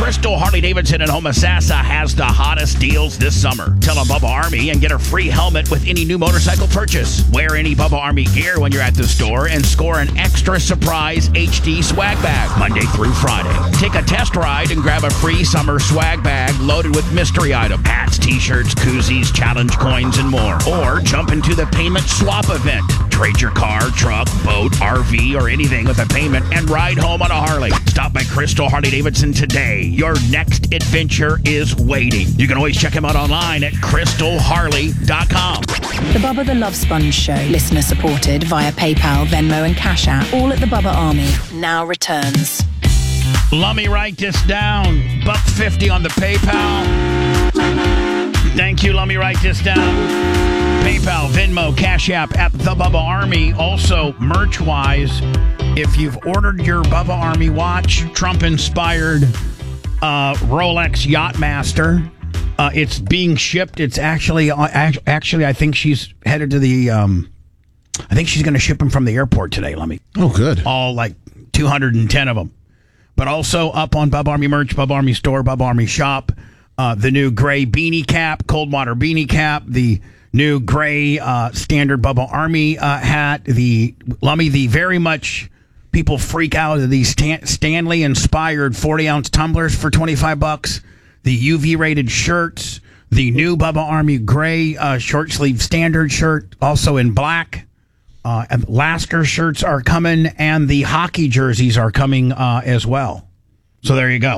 Crystal Harley-Davidson in Homosassa has the hottest deals this summer. Tell a Bubba Army and get a free helmet with any new motorcycle purchase. Wear any Bubba Army gear when you're at the store and score an extra surprise HD swag bag Monday through Friday. Take a test ride and grab a free summer swag bag loaded with mystery items, hats, t-shirts, koozies, challenge coins, and more. Or jump into the payment swap event. Trade your car, truck, boat, RV, or anything with a payment and ride home on a Harley. Stop by Crystal Harley-Davidson today. Your next adventure is waiting. You can always check him out online at crystalharley.com. The Bubba the Love Sponge Show, listener supported via PayPal, Venmo, and Cash App, all at the Bubba Army, now returns. Let me write this down. $1.50 on the PayPal. Thank you. Let me write this down. PayPal, Venmo, Cash App at the Bubba Army. Also, merch-wise, if you've ordered your Bubba Army watch, Trump-inspired Rolex Yachtmaster, it's being shipped. It's actually, I think she's headed to the, I think she's going to ship them from the airport today, Lemmy. Oh, good. All like 210 of them. But also up on Bubba Army merch, Bubba Army store, Bubba Army shop, the new gray beanie cap, cold water beanie cap, the new gray standard Bubba Army hat, the very much people freak out of these Stanley inspired 40-ounce tumblers for $25, the UV rated shirts, the new Bubba Army gray short sleeve standard shirt, also in black. And Lasker shirts are coming, and the hockey jerseys are coming as well. So there you go.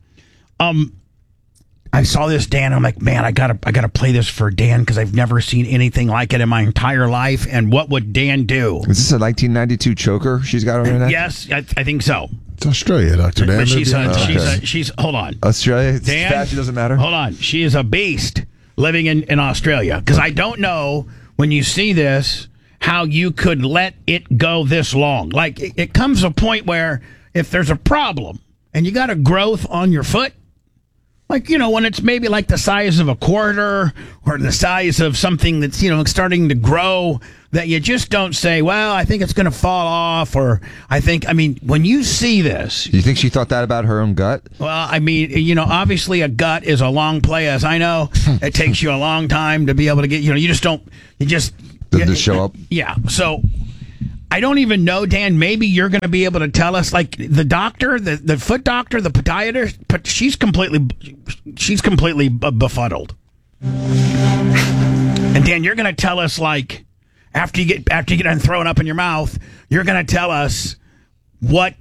I saw this, Dan. I'm like, man, I gotta play this for Dan because I've never seen anything like it in my entire life. And what would Dan do? Is this a 1992 choker she's got on her neck? Yes, I think so. It's Australia, Dr. Dan. But she's hold on. Australia? Dan, fashion doesn't matter? Hold on. She is a beast living in Australia. Because I don't know, when you see this, how you could let it go this long. Like, it comes a point where if there's a problem and you got a growth on your foot, like, when it's maybe like the size of a quarter or the size of something that's, starting to grow, that you just don't say, well, I think it's going to fall off, or when you see this. Do you think she thought that about her own gut? Well, obviously a gut is a long play, as I know. It takes you a long time to be able to get, Doesn't just show up? Yeah. So I don't even know, Dan. Maybe you're going to be able to tell us, like the doctor, the foot doctor, the podiatrist, but she's completely befuddled. And Dan, you're going to tell us, like, after you get done throwing up in your mouth, you're going to tell us what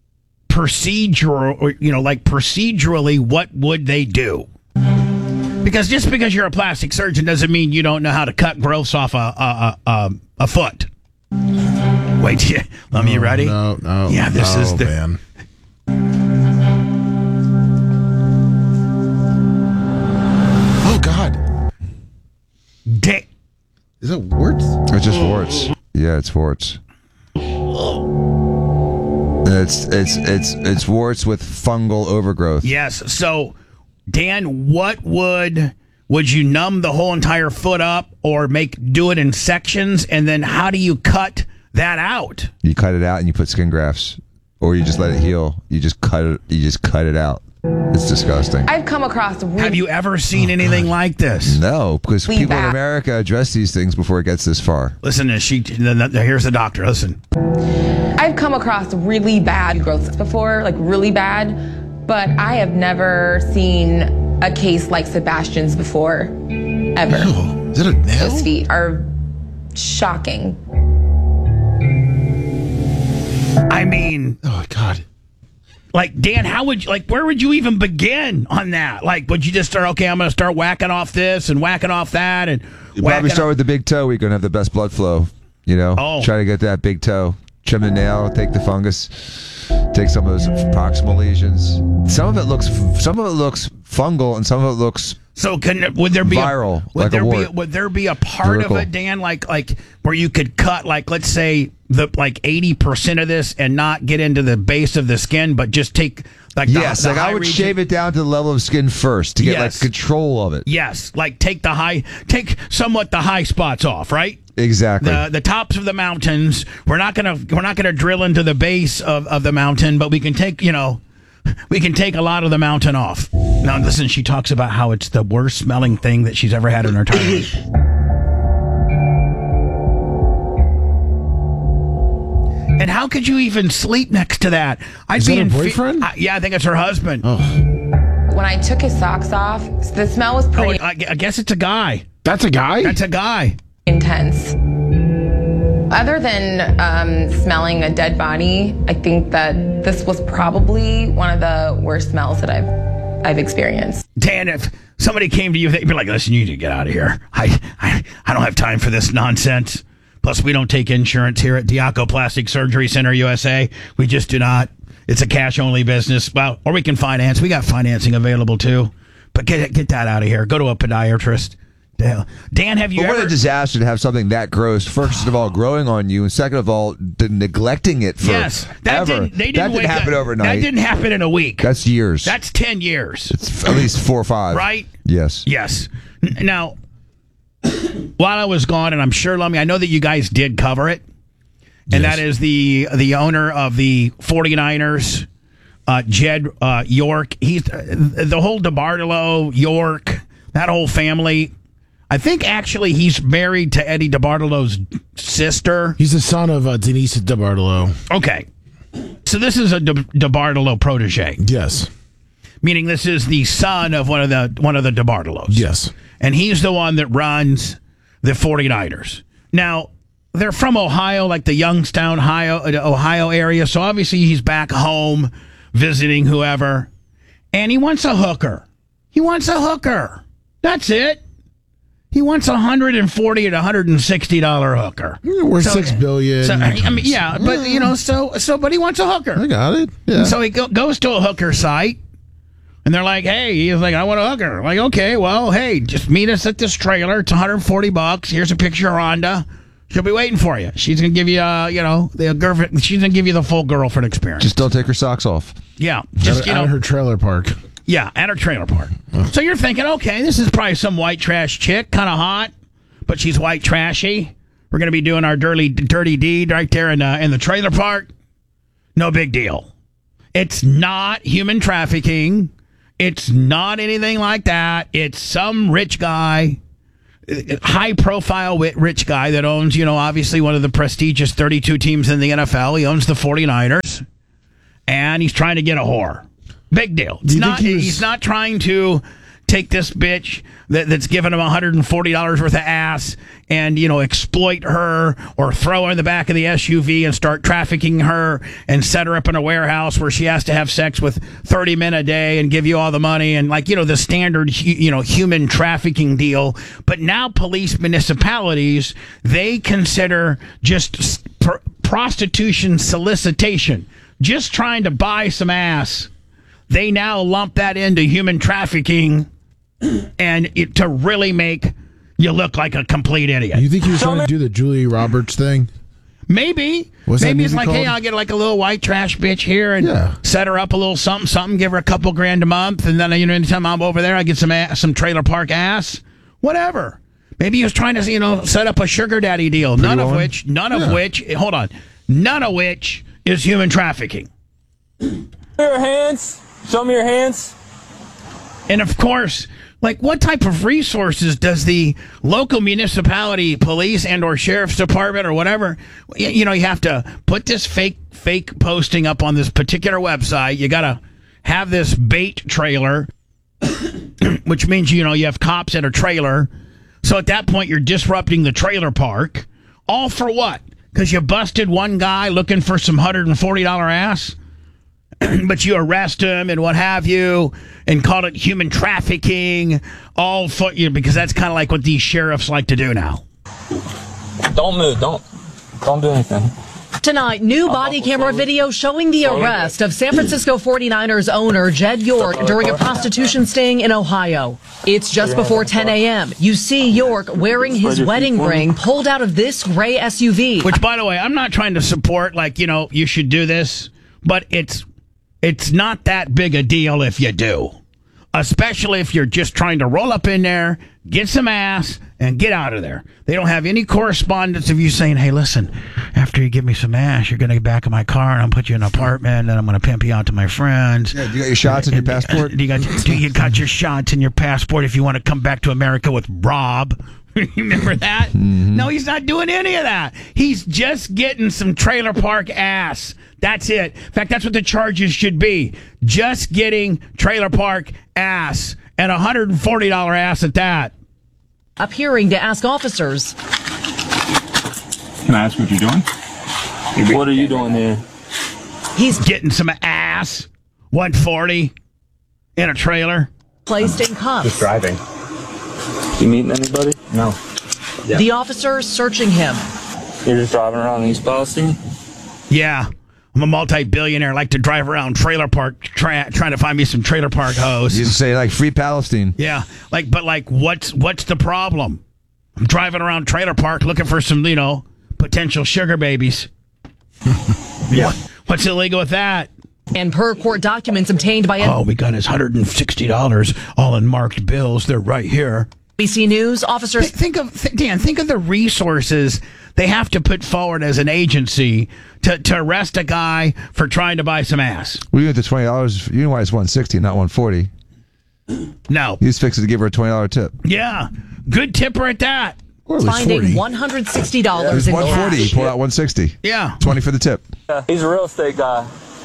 procedurally, what would they do? Because just because you're a plastic surgeon doesn't mean you don't know how to cut growths off a foot. Wait, let me ready? No. Yeah, this is the man. Oh God. Is it warts? It's just warts. Yeah, it's warts. It's warts with fungal overgrowth. Yes. So, Dan, what would you numb the whole entire foot up, or do it in sections, and then how do you cut that out? You cut it out and you put skin grafts, or you just let it heal. You just cut it out. It's disgusting. I've come across. Have you ever seen anything like this? No, because people in America address these things before it gets this far. Listen, here's the doctor. Listen. I've come across really bad growths before, like really bad, but I have never seen a case like Sebastian's before, ever. Oh, is it a nail? His feet are shocking. Oh God. Like, Dan, where would you even begin on that? Like, would you just start, okay, I'm going to start whacking off this and whacking off that, and you probably start with the big toe. We're going to have the best blood flow, Try to get that big toe. Trim the nail, take the fungus, take some of those proximal lesions. Some of it looks fungal, and some of it looks would there be viral, would there be a part of it, Dan, like where you could cut, like, let's say, the 80% of this and not get into the base of the skin, but just take the I would shave it down to the level of skin first to get control of it. Yes, like take somewhat the high spots off, right? Exactly. The tops of the mountains. We're not gonna drill into the base of the mountain, but we can take we can take a lot of the mountain off. Now, listen, she talks about how it's the worst smelling thing that she's ever had in her entire life. And how could you even sleep next to that? Is that her boyfriend? Yeah, I think it's her husband. Oh. When I took his socks off, the smell was pretty I guess it's a guy. That's a guy? That's a guy. intense. Other than smelling a dead body, I think that this was probably one of the worst smells that I've experienced. Dan, if somebody came to you, they'd be like, listen, you need to get out of here. I don't have time for this nonsense. Plus, we don't take insurance here at Diaco Plastic Surgery Center USA. We just do not. It's a cash-only business. Well, or we can finance. We got financing available, too. But get that out of here. Go to a podiatrist. Dan, have you ever... What a disaster to have something that gross, first of all, growing on you, and second of all, neglecting it for that ever. didn't happen overnight. That didn't happen in a week. That's years. That's 10 years. It's at least 4 or 5. Right? Yes. Yes. Now, while I was gone, and I'm sure, Lummy, I know that you guys did cover it, and that is the owner of the 49ers, Jed York. He's the whole DeBartolo, York, that whole family. I think actually he's married to Eddie DeBartolo's sister. He's the son of Denise DeBartolo. Okay. So this is a DeBartolo protege. Yes. Meaning this is the son of one of the DeBartolos. Yes. And he's the one that runs the 49ers. Now, they're from Ohio, like the Youngstown, Ohio area. So obviously he's back home visiting whoever. And he wants a hooker. That's it. He wants $140 to $160 hooker. We're $6 billion. So, I mean, yeah, but but he wants a hooker. I got it. Yeah. So he goes to a hooker site, and they're like, "Hey," he's like, "I want a hooker." I'm like, okay, well, hey, just meet us at this trailer. It's $140. Here's a picture of Rhonda. She'll be waiting for you. She's gonna give you, the girlfriend. She's gonna give you the full girlfriend experience. Just don't take her socks off. Yeah, just at her trailer park. Yeah, at her trailer park. So you're thinking, okay, this is probably some white trash chick, kind of hot, but she's white trashy. We're going to be doing our dirty deed right there in the trailer park. No big deal. It's not human trafficking. It's not anything like that. It's some rich guy, high-profile rich guy that owns, obviously one of the prestigious 32 teams in the NFL. He owns the 49ers, and he's trying to get a whore. Big deal. He's not trying to take this bitch that's giving him $140 worth of ass and, exploit her or throw her in the back of the SUV and start trafficking her and set her up in a warehouse where she has to have sex with 30 men a day and give you all the money and the standard, human trafficking deal. But now police municipalities, they consider just prostitution solicitation, just trying to buy some ass. They now lump that into human trafficking and to really make you look like a complete idiot. You think he was trying to do the Julia Roberts thing? Maybe. Maybe it's like, hey, I'll get like a little white trash bitch here and set her up a little something, give her a couple grand a month, and then, anytime I'm over there, I get some trailer park ass. Whatever. Maybe he was trying to, set up a sugar daddy deal. None of which is human trafficking. Your hands. Show me your hands. And of course, what type of resources does the local municipality, police, and or sheriff's department or whatever, you have to put this fake posting up on this particular website. You got to have this bait trailer, which means, you have cops at a trailer. So at that point, you're disrupting the trailer park. All for what? Because you busted one guy looking for some $140 ass? But you arrest him and what have you and call it human trafficking, all for because that's kind of like what these sheriffs like to do now. Don't move. Don't do anything. Tonight, new body camera video showing the arrest of San Francisco 49ers owner Jed York during a prostitution sting in Ohio. It's just before 10 a.m. You see York wearing his wedding ring pulled out of this gray SUV. Which, by the way, I'm not trying to support, you should do this, but it's not that big a deal if you do. Especially if you're just trying to roll up in there, get some ass, and get out of there. They don't have any correspondence of you saying, hey, listen, after you give me some ass, you're going to get back in my car and I'll put you in an apartment and I'm going to pimp you out to my friends. Yeah, you got your shots in your passport? You got your shots in your passport if you want to come back to America with Rob. Remember that? Mm-hmm. No, he's not doing any of that. He's just getting some trailer park ass. That's it. In fact, that's what the charges should be. Just getting trailer park ass, and $140 ass at that. Appearing to ask officers. Can I ask what you're doing? What are you doing here? He's getting some ass. 140 in a trailer. Placed in cuffs. Just driving. You meeting anybody? No. Yeah. The officer searching him. You're just driving around East Palestine? Yeah. I'm a multi-billionaire. I like to drive around trailer park trying to find me some trailer park hoes. You say like free Palestine. Yeah. But what's the problem? I'm driving around trailer park looking for some, potential sugar babies. Yeah. What's illegal with that? And per court documents obtained by we got his $160 all in marked bills. They're right here. NBC News officers. Think of the resources they have to put forward as an agency to arrest a guy for trying to buy some ass. Well, you get the $20. You know why it's $160, not $140. No, he's fixing to give her a $20 tip. Yeah, good tipper at that. Finding $160 in cash. $140. Pull out $160. Yeah, $20 for the tip. Yeah, he's a real estate guy.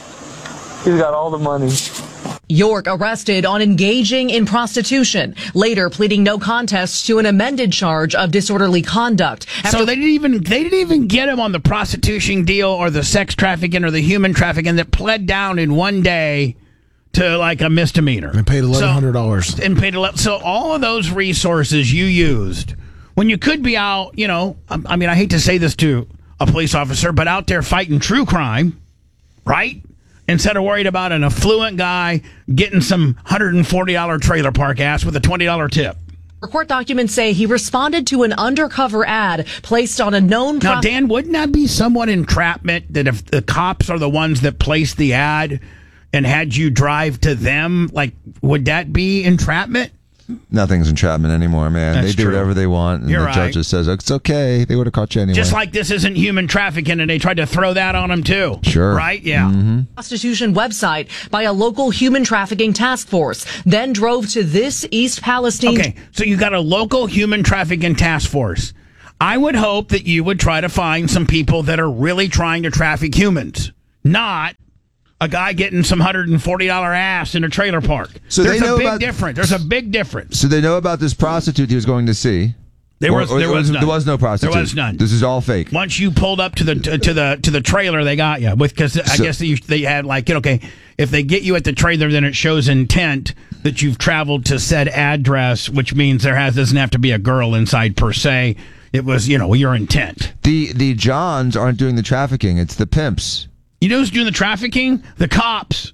He's got all the money. York arrested on engaging in prostitution, later pleading no contest to an amended charge of disorderly conduct. So they didn't even get him on the prostitution deal or the sex trafficking or the human trafficking that pled down in one day to like a misdemeanor. And paid $1,100. So all of those resources you used when you could be out, I mean, I hate to say this to a police officer, but out there fighting true crime, right? Instead of worried about an affluent guy getting some $140 trailer park ass with a $20 tip. Court documents say he responded to an undercover ad placed on a known... Now, Dan, wouldn't that be somewhat entrapment that if the cops are the ones that placed the ad and had you drive to them, would that be entrapment? Nothing's entrapment anymore, man. That's they do true. whatever they want, and the judge just says, it's okay. They would have caught you anyway. Just like this isn't human trafficking, and they tried to throw that on him, too. Sure. Right? Yeah. Mm-hmm. Prostitution website by a local human trafficking task force, then drove to this East Palestine... Okay, so you got a local human trafficking task force. I would hope that you would try to find some people that are really trying to traffic humans, not... a guy getting some $140 ass in a trailer park. So there's a big difference. There's a big difference. So they know about this prostitute he was going to see. There was none. There was no prostitute. There was none. This is all fake. Once you pulled up to the trailer, they got you. Because I guess they had if they get you at the trailer, then it shows intent that you've traveled to said address, which means doesn't have to be a girl inside per se. It was your intent. The Johns aren't doing the trafficking. It's the pimps. You know who's doing the trafficking? The cops.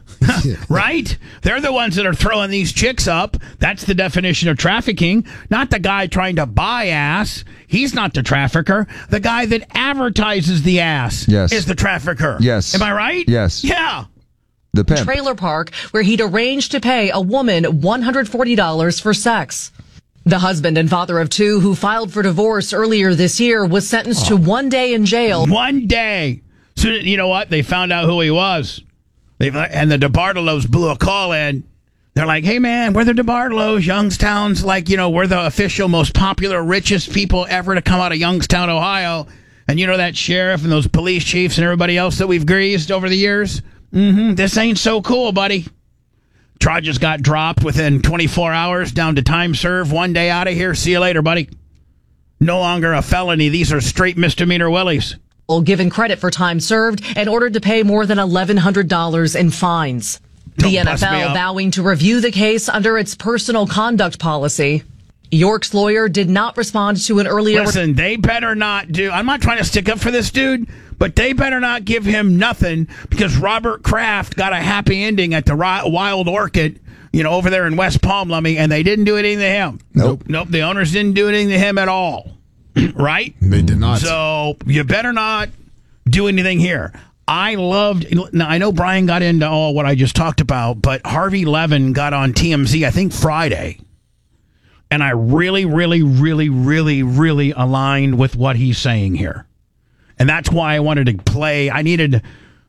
Right? They're the ones that are throwing these chicks up. That's the definition of trafficking. Not the guy trying to buy ass. He's not the trafficker. The guy that advertises the ass is the trafficker. Yes. Am I right? Yes. Yeah. The pimp. Trailer park where he'd arranged to pay a woman $140 for sex. The husband and father of two who filed for divorce earlier this year was sentenced to 1 day in jail. 1 day. So you know what? They found out who he was. And the DeBartolos blew a call in. They're like, hey, man, we're the DeBartolos. Youngstown's we're the official most popular, richest people ever to come out of Youngstown, Ohio. And that sheriff and those police chiefs and everybody else that we've greased over the years? This ain't so cool, buddy. Charges got dropped within 24 hours down to time served. 1 day out of here. See you later, buddy. No longer a felony. These are straight misdemeanor willies. Given credit for time served and ordered to pay more than $1,100 in fines. The NFL vowing to review the case under its personal conduct policy. York's lawyer did not respond to an earlier... Listen, they better not do... I'm not trying to stick up for this dude, but they better not give him nothing because Robert Kraft got a happy ending at the Wild Orchid, over there in West Palm, Lummy, and they didn't do anything to him. Nope. The owners didn't do anything to him at all. Right? They did not. So you better not do anything here. Now, I know Brian got into all what I just talked about, but Harvey Levin got on TMZ, I think Friday, And I really, really, really, really, really aligned with what he's saying here. And that's why I wanted to play. I needed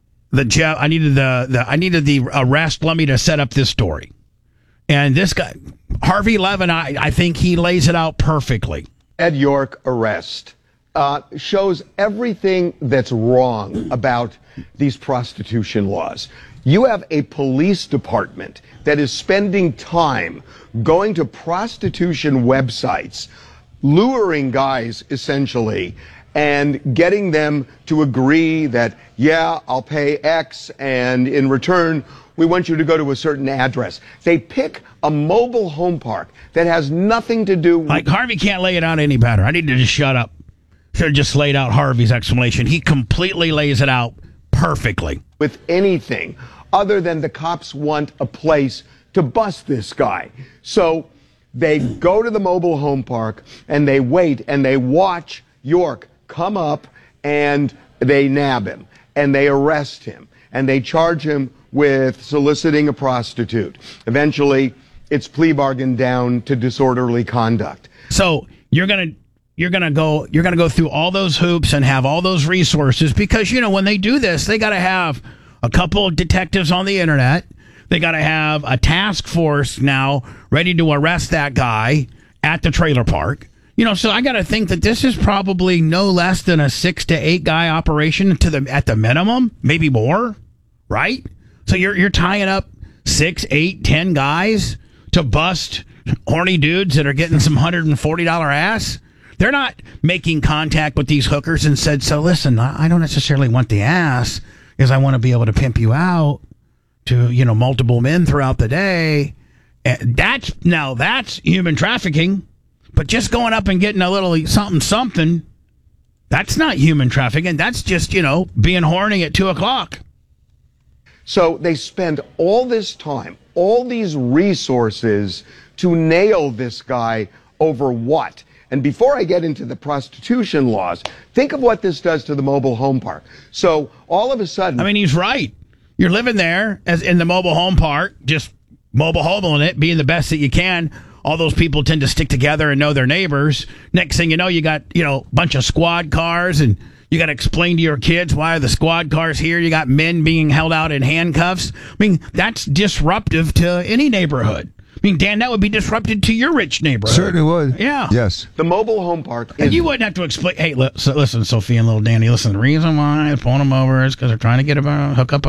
the arrest Lummy to set up this story. And this guy, Harvey Levin, I think he lays it out perfectly. Ed York arrest shows everything that's wrong about these prostitution laws. You have a police department that is spending time going to prostitution websites, luring guys essentially, and getting them to agree that, yeah, I'll pay X, and in return, we want you to go to a certain address. They pick a mobile home park that has nothing to do with... Like, Harvey can't lay it out any better. I need to just shut up. Should have just laid out Harvey's explanation. He completely lays it out perfectly. With anything other than the cops want a place to bust this guy. So they go to the mobile home park and they wait and they watch York come up and they nab him and they arrest him and they charge him with soliciting a prostitute. Eventually, it's plea bargained down to disorderly conduct. So you're gonna go through all those hoops and have all those resources because, you know, when they do this, they got to have a couple of detectives on the internet. They got to have a task force now ready to arrest that guy at the trailer park. You know, so I got to think that this is probably no less than a 6 to 8 guy operation at the minimum, maybe more, right? So you're tying up 6, 8, 10 guys to bust horny dudes that are getting some $140 ass. They're not making contact with these hookers and said, so listen, I don't necessarily want the ass because I want to be able to pimp you out to, you know, multiple men throughout the day. And that's human trafficking. But just going up and getting a little something, that's not human trafficking. That's just, you know, being horny at 2 o'clock. So they spend all this time, all these resources to nail this guy over what? And before I get into the prostitution laws, think of what this does to the mobile home park. So all of a sudden... I mean, he's right. You're living there as in the mobile home park, just mobile homeing it, being the best that you can. All those people tend to stick together and know their neighbors. Next thing you know, you got, you know, a bunch of squad cars, and you got to explain to your kids why are the squad cars here. You got men being held out in handcuffs. I mean, that's disruptive to any neighborhood. I mean, Dan, that would be disruptive to your rich neighborhood. Certainly would. Yeah. Yes. The mobile home park. And you wouldn't have to explain. Hey, listen, Sophie and little Danny. Listen, the reason why they're pulling them over is because they're trying to get a hook up